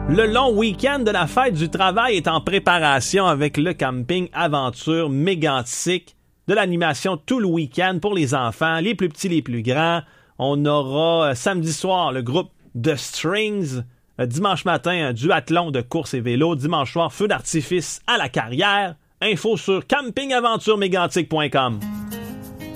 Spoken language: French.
Le long week-end de la fête du travail est en préparation avec le camping Aventure Mégantic. De l'animation tout le week-end pour les enfants, les plus petits, les plus grands. On aura samedi soir le groupe The Strings. Dimanche matin, un duathlon de course et vélo. Dimanche soir, feu d'artifice à la carrière. Info sur campingaventuremégantic.com.